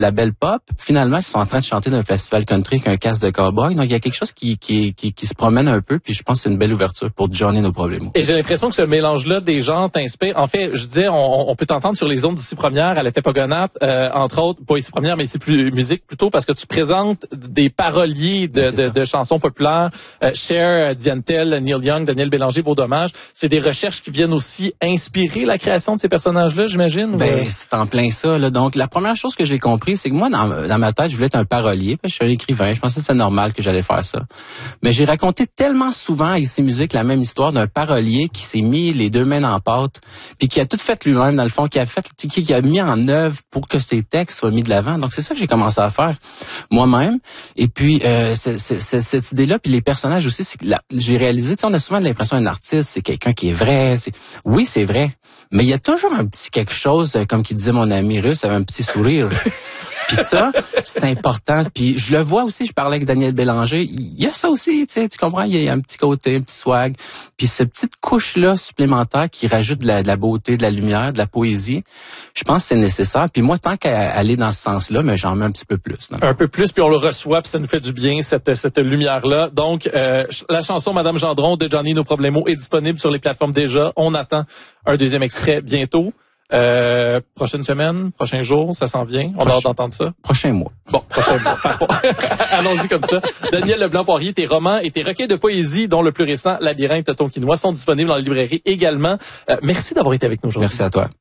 la belle pop, finalement, ils sont en train de chanter d'un festival country avec un casque de cowboy. Donc, il y a quelque chose qui se promène un peu, puis je pense que c'est une belle ouverture pour Johnny No Problemo. Et j'ai l'impression que ce mélange-là des gens t'inspire. En fait, je disais, on peut t'entendre sur les ondes d'ici première à l'effet Pogonate, entre autres, pas ici première, mais ici plus musique plutôt, parce que tu présentes des paroliers de chansons populaires, Cher, Diane Tell, Neil Young, Daniel Bélanger, Beau Dommage. C'est des recherches qui viennent aussi inspirer la création de ces personnages-là, j'imagine? Ben, c'est en plein ça, là. Donc, la première chose que j'ai compris, c'est que moi, dans ma tête, je voulais être un parolier, parce que je suis un écrivain. Je pensais que c'était normal que j'allais faire ça. Mais j'ai raconté tellement souvent à Ici Musique la même histoire d'un parolier qui s'est mis les deux mains dans la pâte, puis qui a tout fait lui-même, dans le fond, qui a mis en œuvre pour que ses textes soient mis de l'avant. Donc, c'est ça que j'ai commencé à faire moi-même. Et puis, cette idée-là, puis les personnages aussi, c'est que j'ai réalisé, tu sais, on a souvent l'impression qu'un artiste, c'est quelqu'un qui est vrai. Oui, c'est vrai. Mais il y a toujours un petit quelque chose, comme qui disait mon ami russe, avec un petit sourire. Puis ça, c'est important. Puis je le vois aussi, je parlais avec Daniel Bélanger, il y a ça aussi, tu sais, tu comprends, il y a un petit côté, un petit swag. Puis cette petite couche-là supplémentaire qui rajoute de la beauté, de la lumière, de la poésie, je pense que c'est nécessaire. Puis moi, tant qu'à aller dans ce sens-là, mais j'en mets un petit peu plus. Non? Un peu plus, puis on le reçoit, puis ça nous fait du bien, cette lumière-là. Donc, la chanson Madame Gendron de Johnny No Problemo est disponible sur les plateformes déjà. On attend un deuxième extrait bientôt. Prochaine semaine, prochain jour, ça s'en vient. On a hâte d'entendre ça. Prochain mois. Bon, prochain mois. Allons-y comme ça. Daniel Leblanc-Poirier, tes romans et tes recueils de poésie, dont le plus récent, Labyrinthe Tonkinois, sont disponibles dans les librairies également. Merci d'avoir été avec nous aujourd'hui. Merci à toi.